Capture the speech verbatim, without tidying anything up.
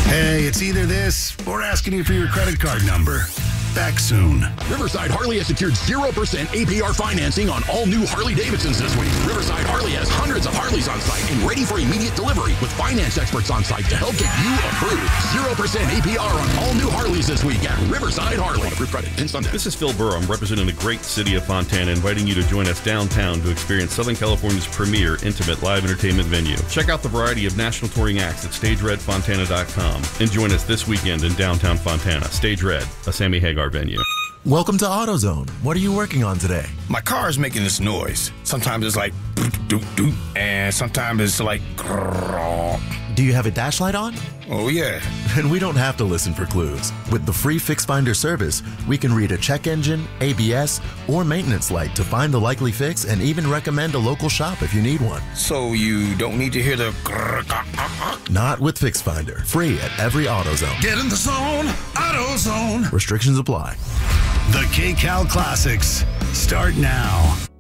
Hey, it's either this or asking you for your credit card number. Back soon. Riverside Harley has secured zero percent A P R financing on all new Harley-Davidsons this week. Riverside Harley has hundreds of Harleys on site and ready for immediate delivery with finance experts on site to help get you approved. zero percent A P R on all new Harleys this week at Riverside Harley. Approved credit and Sunday. This is Phil Burrow. I'm representing the great city of Fontana, inviting you to join us downtown to experience Southern California's premier intimate live entertainment venue. Check out the variety of national touring acts at stage red fontana dot com and join us this weekend in downtown Fontana. Stage Red, a Sammy Hagar venue. Welcome to AutoZone. What are you working on today? My car is making this noise. Sometimes it's like doot doot doot, and sometimes it's like grrr. Do you have a dash light on? Oh yeah. And we don't have to listen for clues. With the free Fix Finder service, we can read a check engine, A B S, or maintenance light to find the likely fix and even recommend a local shop if you need one. So you don't need to hear the grrr, grrr, grrr. Not with Fix Finder. Free at every AutoZone. Get in the zone, AutoZone. Restrictions apply. The K-Cal Classics start now.